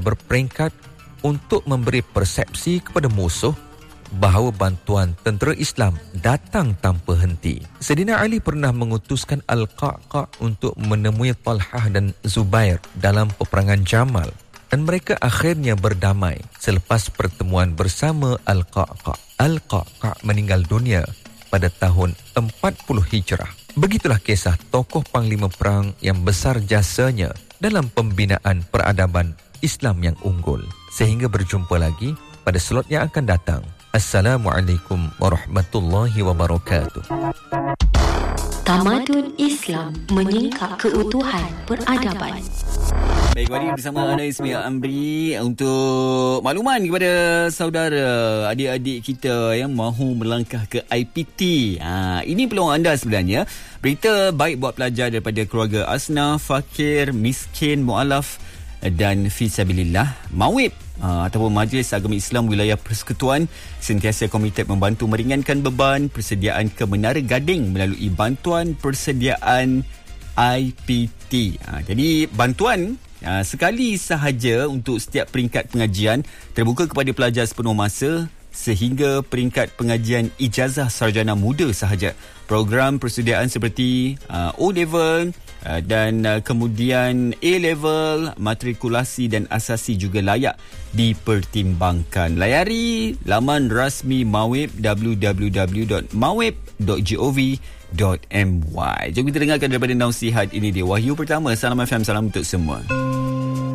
berperingkat untuk memberi persepsi kepada musuh bahawa bantuan tentera Islam datang tanpa henti. Saidina Ali pernah mengutuskan Al-Qa'qa' untuk menemui Talhah dan Zubair dalam peperangan Jamal, dan mereka akhirnya berdamai selepas pertemuan bersama Al-Qa'qa'. Al-Qa'qa' meninggal dunia pada tahun 40 Hijrah. Begitulah kisah tokoh panglima perang yang besar jasanya dalam pembinaan peradaban Islam yang unggul. Sehingga berjumpa lagi pada slot yang akan datang. Assalamualaikum warahmatullahi wabarakatuh. Tamadun Islam menyingkap keutuhan peradaban. Baik, mari bersama Ana Ismail Amri untuk makluman kepada saudara, adik-adik kita yang mahu melangkah ke IPT. Ini peluang anda sebenarnya. Berita baik buat pelajar daripada keluarga asnaf, fakir, miskin, mu'alaf dan fisabilillah. MAWIP ataupun Majlis Agama Islam Wilayah Persekutuan sentiasa komited membantu meringankan beban persediaan ke Menara Gading melalui bantuan persediaan IPT. Jadi bantuan sekali sahaja untuk setiap peringkat pengajian terbuka kepada pelajar sepenuh masa sehingga peringkat pengajian ijazah sarjana muda sahaja. Program persediaan seperti O-Level dan kemudian A-Level, matrikulasi dan asasi juga layak dipertimbangkan. Layari laman rasmi MAWIP www.mawip.gov.my. Jom kita dengarkan daripada nasihat ini dia. Wahyu pertama, Salam FM, salam untuk semua.